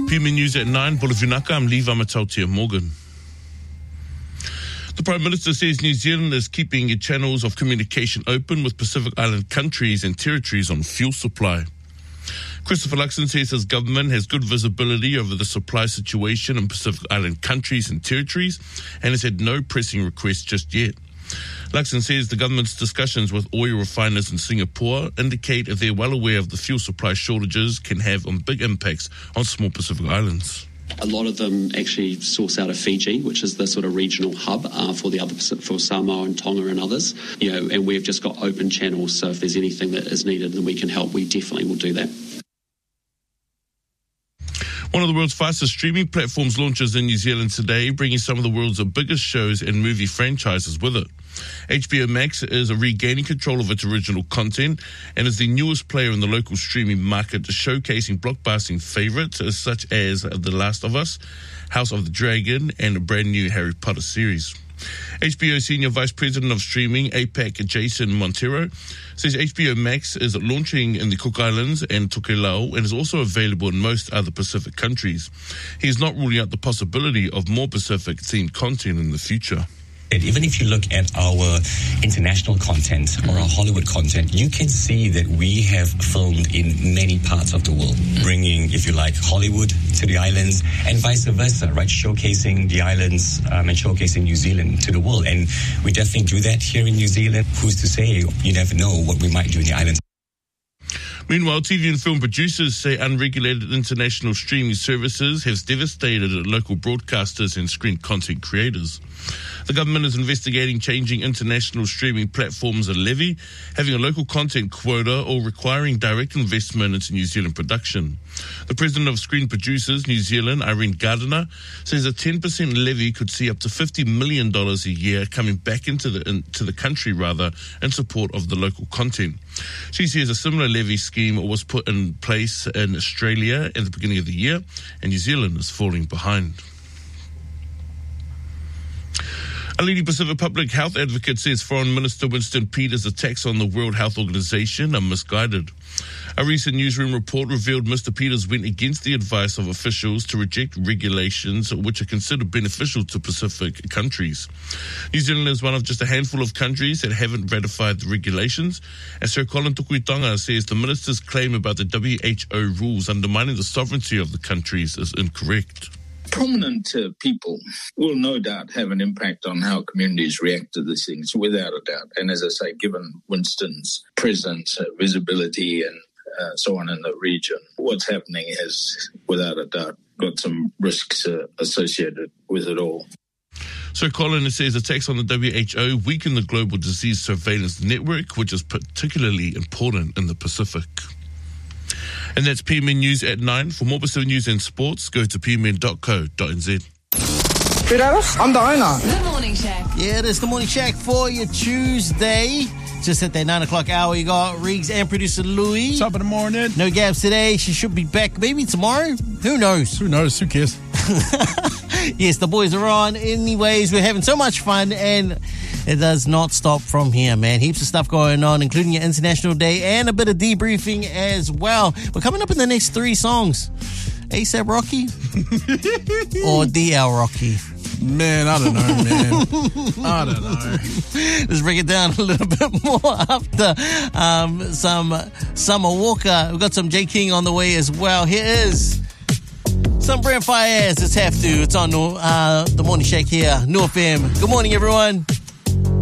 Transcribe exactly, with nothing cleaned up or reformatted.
P M News at nine, Bulavinaka, I'm Lee Vamatautia Morgan. The Prime Minister says New Zealand is keeping its channels of communication open with Pacific Island countries and territories on fuel supply. Christopher Luxon says his government has good visibility over the supply situation in Pacific Island countries and territories and has had no pressing requests just yet. Luxon says the government's discussions with oil refiners in Singapore indicate that they're well aware of the fuel supply shortages can have on big impacts on small Pacific Islands. A lot of them actually source out of Fiji, which is the sort of regional hub uh, for the other for Samoa and Tonga and others. You know, and we've just got open channels. So if there's anything that is needed and we can help, we definitely will do that. One of the world's fastest streaming platforms launches in New Zealand today, bringing some of the world's biggest shows and movie franchises with it. H B O Max is regaining control of its original content and is the newest player in the local streaming market, showcasing blockbusting favourites such as The Last of Us, House of the Dragon, and a brand new Harry Potter series. H B O Senior Vice President of Streaming, A PAC, Jason Montero, says H B O Max is launching in the Cook Islands and Tokelau and is also available in most other Pacific countries. He is not ruling out the possibility of more Pacific-themed content in the future. Even if you look at our international content or our Hollywood content, you can see that we have filmed in many parts of the world, bringing, if you like, Hollywood to the islands and vice versa, right? Showcasing the islands um, and showcasing New Zealand to the world. And we definitely do that here in New Zealand. Who's to say? You never know what we might do in the islands. Meanwhile, T V and film producers say unregulated international streaming services has devastated local broadcasters and screen content creators. The government is investigating changing international streaming platforms a levy, having a local content quota, or requiring direct investment into New Zealand production. The president of Screen Producers New Zealand, Irene Gardiner, says a ten percent levy could see up to fifty million dollars a year coming back into the into the country, rather, in support of the local content. She says a similar levy scheme was put in place in Australia at the beginning of the year, and New Zealand is falling behind. A leading Pacific public health advocate says Foreign Minister Winston Peters' attacks on the World Health Organization are misguided. A recent newsroom report revealed Mister Peters went against the advice of officials to reject regulations which are considered beneficial to Pacific countries. New Zealand is one of just a handful of countries that haven't ratified the regulations, and Sir Colin Tukuitonga says the minister's claim about the W H O rules undermining the sovereignty of the countries is incorrect. Prominent uh, people will no doubt have an impact on how communities react to these things, without a doubt. And as I say, given Winston's presence, uh, visibility and uh, so on in the region, what's happening has, without a doubt, got some risks uh, associated with it all. Sir Colin says attacks on the W H O weaken the global disease surveillance network, which is particularly important in the Pacific. And that's P M N News at nine. For more Pacific news and sports, go to p m n dot co dot n z. I'm the owner. The Morning Shack. Yeah, it is the Morning Shack for your Tuesday. Just at that nine o'clock hour, you got Riggs and producer Louis. Top of the morning. No Gabs today. She should be back maybe tomorrow. Who knows? Who knows? Who cares? Yes, the boys are on. Anyways, we're having so much fun, and it does not stop from here, man. Heaps of stuff going on, including your International Day and a bit of debriefing as well. We're coming up in the next three songs. ASAP Rocky or D L Rocky? Man, I don't know, man. I don't know. Let's break it down a little bit more after um, some Summer Walker. We've got some J King on the way as well. Here is some Brent Faiyaz. It's Have To. It's on uh, the Morning Shack here, New F M. Good morning, everyone.